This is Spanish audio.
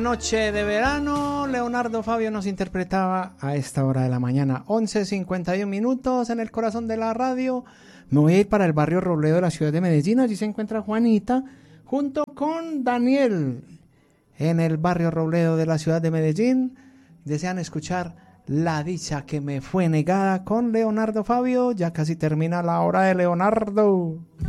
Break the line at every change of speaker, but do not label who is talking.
Noche de verano, Leonardo Fabio nos interpretaba a esta hora de la mañana, 11:51 minutos en el corazón de la radio. Me voy a ir para el barrio Robledo de la ciudad de Medellín. Allí se encuentra Juanita junto con Daniel en el barrio Robledo de la ciudad de Medellín. Desean escuchar La dicha que me fue negada con Leonardo Fabio. Ya casi termina la hora de Leonardo.